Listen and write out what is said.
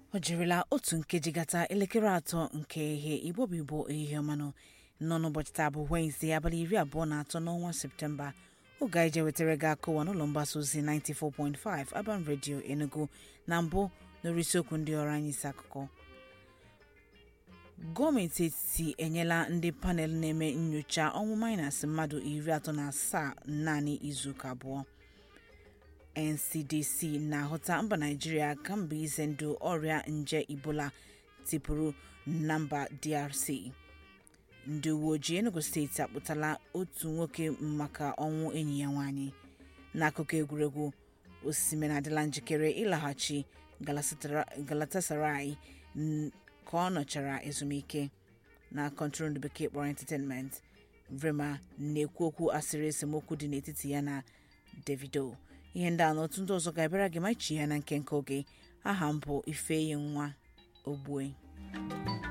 O jirila otu nkeji gata elekere 3 nke ihe Igbo bụ ihe ọmanụ nọ n'ụbọchị taa bụ Wednesday abalị 23 n'ọnwa Septemba. Oge anyị je wetara gị akụwa n'ụlọ mgbasa ozi 94.5 Urban Radio Enugu na mbụ n'isiokwu ndị ọrụ anyị isi akụkọ. Gọọmenti etiti enyela ndị panel na-eme nnyocha ọnwụ minus mmadụ 37 naanị izuụka abụọ. NCDC na-ahụta mba Naịjirịa kamgbe ize ndụ ọrịa nje Ebola tipụrụ na mba DRC. Ndị uwe ojii Enugu steeti akpụtala otu nwoke maka ọnwụ enyi ya nwaanyị. N'akụkọ egwuregwu, Osimhen adịla njikere ịlaghachi Galatasaray ka ọ nọchara ezumike. Na kọntrol ndị bekee kpọrọ entertainment, Vrema na-ekwu okwu asịrị esemokwu dị n'etiti ya na Davido. Ihe ndị a na otu ndị ọzọ ga-abịara gị ma ichi ya na nke oge. Aha m bụ Ifeyinwa Ogbue.